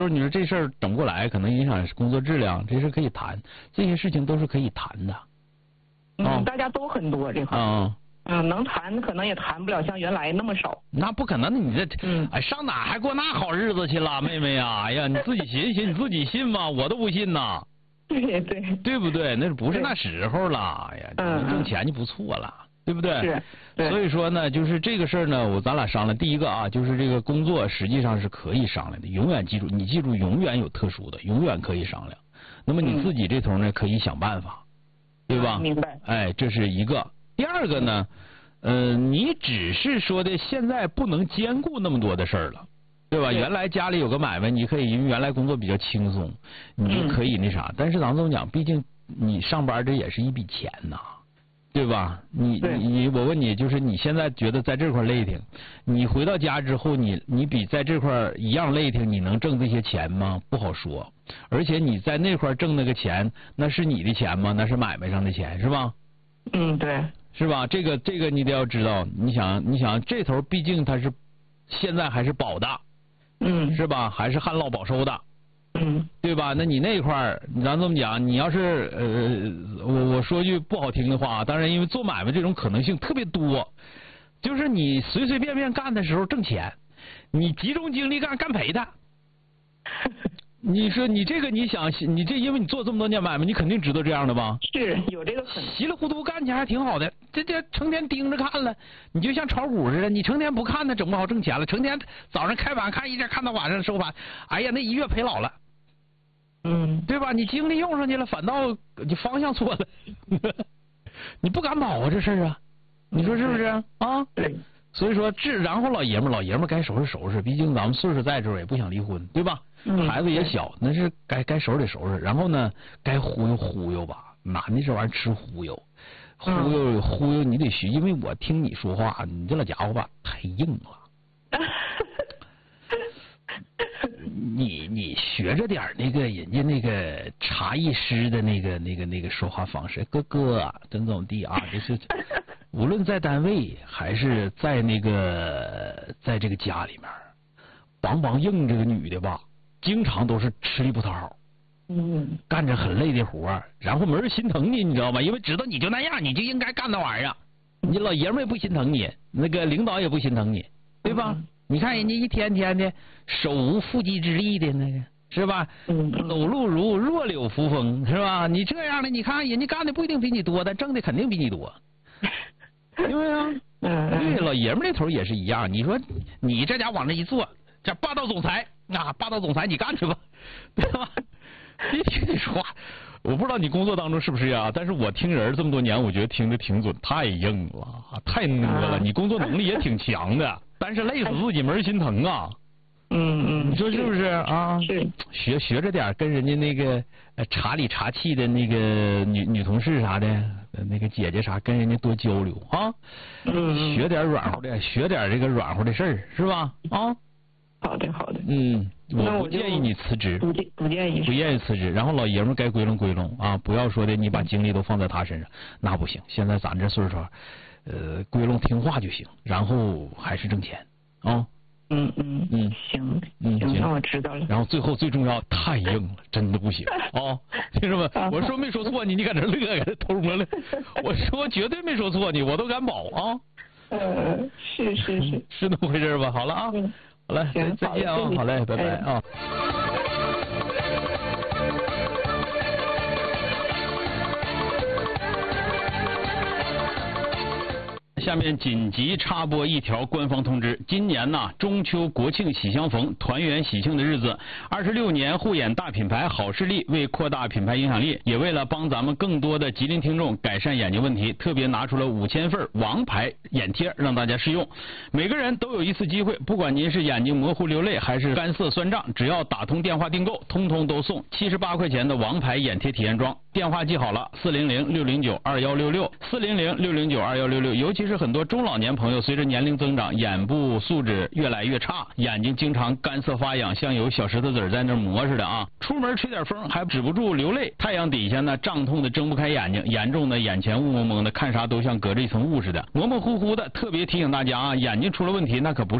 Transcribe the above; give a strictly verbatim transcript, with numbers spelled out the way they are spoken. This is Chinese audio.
就是你说这事儿整不过来，可能影响工作质量，这事可以谈，这些事情都是可以谈的。 嗯， 哦、 大家都很多这块。 嗯。 嗯，能谈可能也谈不了像原来那么少。 那不可能，你这， 嗯， 哎，上哪还过那好日子去了，妹妹呀？哎呀，你自己寻寻，你自己信吗？我都不信呐。 对对。 对不对？那不是那时候了，哎呀，能挣钱就不错了， 嗯、 对不对？ 是。对。 所以说呢，就是这个事儿呢，我咱俩商量。第一个啊，就是这个工作实际上是可以商量的，永远记住，你记住，永远有特殊的，永远可以商量。那么你自己这头呢，可以想办法，对吧？ 明白。 哎，这是一个。第二个呢？呃，你只是说的现在不能兼顾那么多的事儿了，对吧？ 对原来家里有个买卖，你可以因为原来工作比较轻松，你就可以那啥。嗯、但是咱这么讲，毕竟你上班这也是一笔钱呐，对吧？你你我问你，就是你现在觉得在这块累挺，你回到家之后，你你比在这块一样累挺，你能挣这些钱吗？不好说。而且你在那块挣那个钱，那是你的钱吗？那是买卖上的钱，是吧？ 嗯，对。 是吧？这个这个你得要知道，你想你想这头毕竟它是现在还是保的， 嗯， 是吧？还是旱涝保收的， 嗯， 对吧？那你那块儿，咱这么讲，你要是呃，我我说句不好听的话，当然因为做买卖这种可能性特别多，就是你随随便便干的时候挣钱，你集中精力干干赔的。你说你这个你想你这因为你做这么多年买卖，你肯定知道这样的吧？ 是有这个可能。 稀里糊涂干起来还挺好的，这这成天盯着看了，你就像炒股似的，你成天不看，那整不好挣钱了。成天早上开盘看一直看到晚上收盘，哎呀，那一月赔老了， 嗯， 对吧？你精力用上去了，反倒你方向错了，你不敢保啊这事儿啊，你说是不是啊？ 对。 所以说这然后老爷们老爷们该收拾收拾，毕竟咱们岁数在这儿也不想离婚，对吧？ 嗯、 孩子也小，那是该该收拾得收拾。然后呢，该忽悠忽悠吧，男的这玩意儿吃忽悠，忽悠、嗯、忽悠你得学，因为我听你说话，你这老家伙吧太硬了。你你学着点那个人家那个茶艺师的那个那个那个说话方式，哥哥怎怎么地啊？这是无论在单位还是在那个在这个家里面，梆梆硬这个女的吧，经常都是吃力不讨好， 嗯， 干着很累的活，然后没人心疼你，你知道吗？因为知道你就那样，你就应该干那玩意儿，你老爷们也不心疼你，那个领导也不心疼你，对吧？嗯，你看人家一天天的手无缚鸡之力的那个，是吧？ 嗯， 走路如弱柳扶风，是吧？你这样的，你看人家干的不一定比你多，但挣的肯定比你多，对不对啊？ 嗯， 对，老爷们那头也是一样。你说你这家往那一坐，这霸道总裁啊，霸道总裁你干去吧，对吧？别听你说话，我不知道你工作当中是不是呀、啊？但是我听人这么多年，我觉得听得挺准，太硬了，太讷了。你工作能力也挺强的。但是累死自己没人心疼啊， 嗯嗯， 你说是不是啊？ 是， 学学着点，跟人家那个茶里茶气的那个女女同事啥的，那个姐姐啥，跟人家多交流啊。 嗯， 学点软乎的，学点这个软乎的事儿，是吧？啊。 好的好的。 嗯，我不建议你辞职， 不建不建议， 不建议辞职。然后老爷们该归拢归拢啊，不要说的你把精力都放在他身上，那不行。现在咱这岁数。呃，归拢听话就行，然后还是挣钱啊。 嗯嗯嗯，行，嗯行，那我知道了。 然后最后最重要，太硬了，真的不行啊！听着没？我说没说错你，你搁这乐搁这偷摸了。我说绝对没说错你，我都敢保啊。 呃，是是是， 是那么回事吧？好了啊，好嘞，再再见啊，好嘞，拜拜啊。下面紧急插播一条官方通知：今年呢，中秋国庆喜相逢，团圆喜庆的日子，二十六年护眼大品牌好视力为扩大品牌影响力，也为了帮咱们更多的吉林听众改善眼睛问题，特别拿出了五千份王牌眼贴让大家试用。每个人都有一次机会，不管您是眼睛模糊流泪还是干涩酸胀，只要打通电话订购，通通都送七十八块钱的王牌眼贴体验装。电话记好了，四零零六零九二幺六六，四零零六零九二幺六六。尤其是很多中老年朋友，随着年龄增长，眼部素质越来越差，眼睛经常干涩发痒，像有小石头子在那磨似的啊。出门吹点风还止不住流泪，太阳底下呢胀痛的睁不开眼睛，严重的眼前雾蒙蒙的，看啥都像隔着一层雾似的，模模糊糊的。特别提醒大家啊，眼睛出了问题那可不是